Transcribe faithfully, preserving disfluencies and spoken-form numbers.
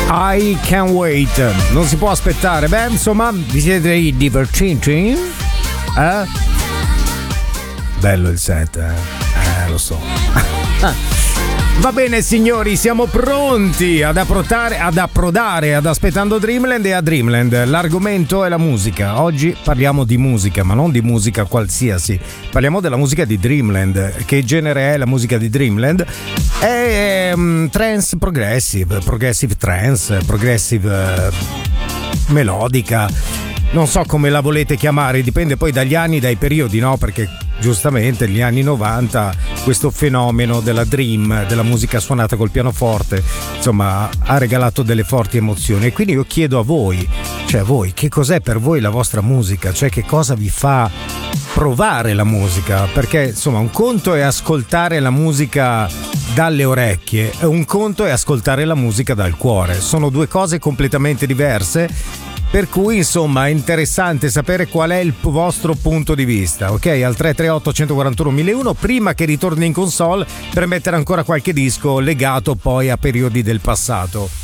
I Can't Wait. Non si può aspettare. Beh, insomma, vi siete divertiti? Eh? Bello il set, eh? Eh, lo so. Va bene signori, siamo pronti ad approdare, ad approdare ad Aspettando Dreamland e a Dreamland. L'argomento è la musica. Oggi parliamo di musica, ma non di musica qualsiasi. Parliamo della musica di Dreamland. Che genere è la musica di Dreamland? È um, trance progressive, progressive trance, progressive uh, melodica. Non so come la volete chiamare, dipende poi dagli anni, dai periodi, no? Perché giustamente negli anni novanta questo fenomeno della dream, della musica suonata col pianoforte, insomma, ha regalato delle forti emozioni. E quindi io chiedo a voi, cioè a voi, che cos'è per voi la vostra musica? Cioè che cosa vi fa provare la musica? Perché insomma un conto è ascoltare la musica dalle orecchie e un conto è ascoltare la musica dal cuore. Sono due cose completamente diverse. Per cui insomma è interessante sapere qual è il vostro punto di vista, ok? Al tre tre otto uno quattro uno uno uno prima che ritorni in console per mettere ancora qualche disco legato poi a periodi del passato.